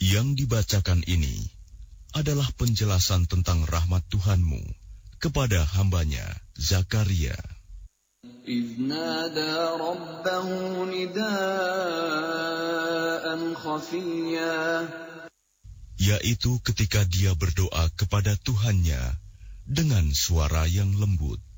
Yang dibacakan ini adalah penjelasan tentang rahmat Tuhanmu kepada hambanya Zakaria. إذ نادى ربه نداء خفيا, yaitu ketika dia berdoa kepada Tuhannya dengan suara yang lembut.